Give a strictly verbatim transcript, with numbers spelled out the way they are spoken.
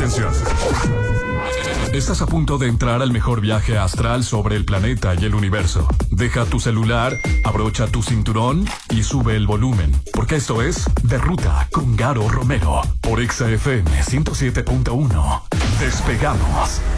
Atención. Estás a punto de entrar al mejor viaje astral sobre el planeta y el universo. Deja tu celular, abrocha tu cinturón y sube el volumen, porque esto es De Ruta con Garo Romero por Exa F M ciento siete punto uno. Despegamos.